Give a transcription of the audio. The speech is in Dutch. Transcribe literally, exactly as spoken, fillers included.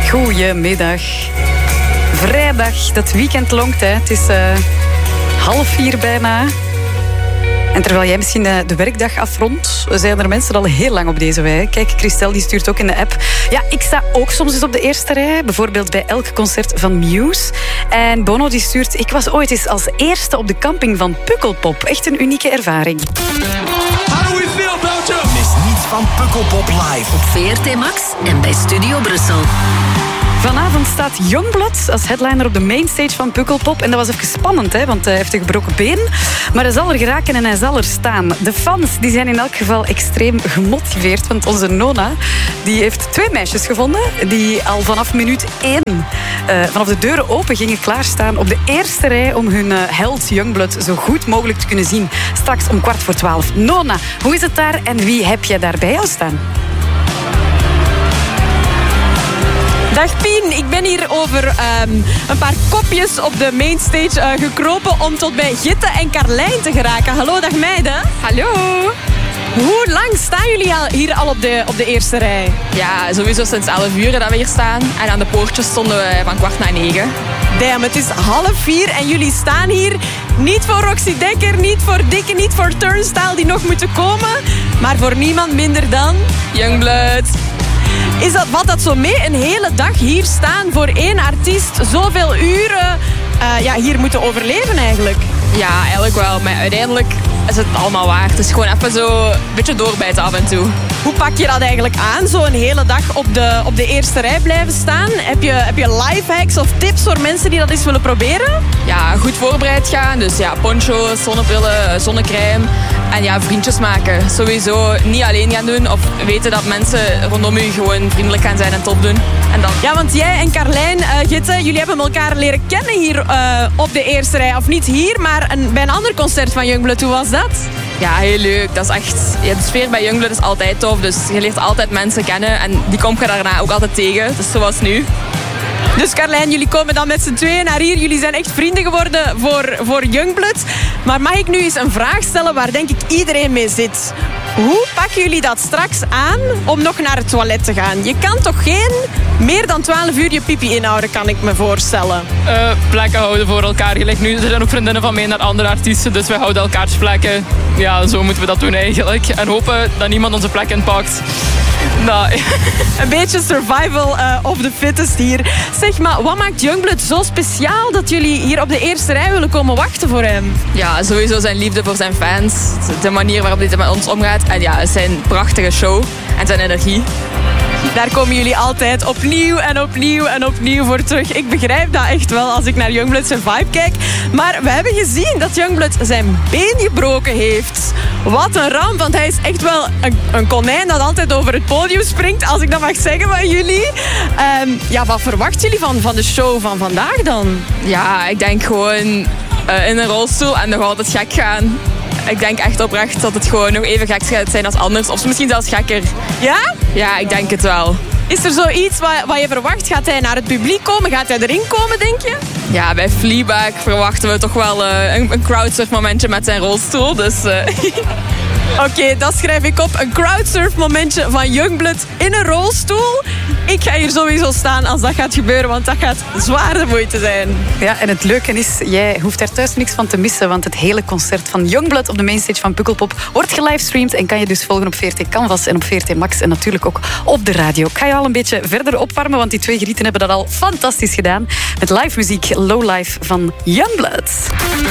Goedemiddag. Vrijdag, dat weekend longt, hè. Het is uh, half vier bijna. En terwijl jij misschien de werkdag afrondt, zijn er mensen al heel lang op deze wei. Kijk, Christel die stuurt ook in de app. Ja, ik sta ook soms eens op de eerste rij. Bijvoorbeeld bij elk concert van Muse. En Bono die stuurt... Ik was ooit eens als eerste op de camping van Pukkelpop. Echt een unieke ervaring. How do we feel, Belgium? Mis niets van Pukkelpop live. Op V R T Max en bij Studio Brussel. Vanavond staat Youngblood als headliner op de mainstage van Pukkelpop. En dat was even spannend, hè, want hij heeft een gebroken been. Maar hij zal er geraken en hij zal er staan. De fans die zijn in elk geval extreem gemotiveerd. Want onze Nona die heeft twee meisjes gevonden die al vanaf minuut één, uh, vanaf de deuren open gingen klaarstaan op de eerste rij om hun uh, held Youngblood zo goed mogelijk te kunnen zien. Straks om kwart voor twaalf. Nona, hoe is het daar en wie heb je daar bij jou staan? Dag Pien, ik ben hier over um, een paar kopjes op de mainstage uh, gekropen om tot bij Gitte en Carlijn te geraken. Hallo, dag meiden. Hallo. Hoe lang staan jullie al hier al op de, op de eerste rij? Ja, sowieso sinds elf uur dat we hier staan. En aan de poortjes stonden we van kwart na negen. Damn, het is half vier en jullie staan hier niet voor Roxy Dekker, niet voor Dikke, niet voor Turnstile die nog moeten komen, maar voor niemand minder dan... Youngblood. Is dat, valt dat zo mee? Een hele dag hier staan voor één artiest, zoveel uren uh, ja, hier moeten overleven eigenlijk? Ja, eigenlijk wel. Maar uiteindelijk is het allemaal waard. Het is gewoon even zo een beetje doorbijten af en toe. Hoe pak je dat eigenlijk aan? Zo een hele dag op de, op de eerste rij blijven staan? Heb je, heb je lifehacks of tips voor mensen die dat eens willen proberen? Ja, goed voorbereid gaan. Dus ja, poncho's, zonnebrillen, zonnecrème. En ja, vriendjes maken. Sowieso niet alleen gaan doen. Of weten dat mensen rondom u gewoon vriendelijk gaan zijn en top doen. En dan... Ja, want jij en Carlijn, uh, Gitte, jullie hebben elkaar leren kennen hier uh, op de eerste rij. Of niet hier, maar een, bij een ander concert van Youngblood. Hoe was dat? Ja, heel leuk. Dat is echt... Ja, de sfeer bij Youngblood is altijd tof. Dus je leert altijd mensen kennen. En die kom je daarna ook altijd tegen. Dus zoals nu. Dus Carlijn, jullie komen dan met z'n tweeën naar hier. Jullie zijn echt vrienden geworden voor, voor Youngblood. Maar mag ik nu eens een vraag stellen waar denk ik iedereen mee zit? Hoe pakken jullie dat straks aan om nog naar het toilet te gaan? Je kan toch geen meer dan twaalf uur je pipi inhouden, kan ik me voorstellen. Uh, plekken houden voor elkaar. Gelijk nu, er zijn ook vriendinnen van mij naar andere artiesten. Dus wij houden elkaars plekken. Ja, zo moeten we dat doen eigenlijk. En hopen dat niemand onze plek inpakt. Nou, een beetje survival uh, of the fittest hier. Zeg maar, wat maakt Youngblood zo speciaal dat jullie hier op de eerste rij willen komen wachten voor hem? Ja, sowieso zijn liefde voor zijn fans. De manier waarop hij met ons omgaat. En ja, zijn prachtige show en zijn energie. Daar komen jullie altijd opnieuw en opnieuw en opnieuw voor terug. Ik begrijp dat echt wel als ik naar Youngblood zijn vibe kijk. Maar we hebben gezien dat Youngblood zijn been gebroken heeft. Wat een ramp, want hij is echt wel een, een konijn dat altijd over het podium springt, als ik dat mag zeggen van jullie. Um, ja, wat verwachten jullie van, van de show van vandaag dan? Ja, ik denk gewoon uh, in een rolstoel en nog altijd gek gaan. Ik denk echt oprecht dat het gewoon nog even gek gaat zijn als anders. Of misschien zelfs gekker. Ja? Ja, ik denk het wel. Is er zoiets wat, wat je verwacht? Gaat hij naar het publiek komen? Gaat hij erin komen, denk je? Ja, bij Fleabag verwachten we toch wel uh, een, een crowdsurf momentje met zijn rolstoel. Dus... Uh... Oké, okay, dat schrijf ik op. Een crowdsurf momentje van Youngblood in een rolstoel. Ik ga hier sowieso staan als dat gaat gebeuren, want dat gaat zwaar de moeite zijn. Ja, en het leuke is, jij hoeft daar thuis niks van te missen, want het hele concert van Youngblood op de mainstage van Pukkelpop wordt gelivestreamd en kan je dus volgen op V R T Canvas en op V R T Max en natuurlijk ook op de radio. Ik ga je al een beetje verder opwarmen, want die twee grieten hebben dat al fantastisch gedaan met live muziek, Low Life van Youngblood.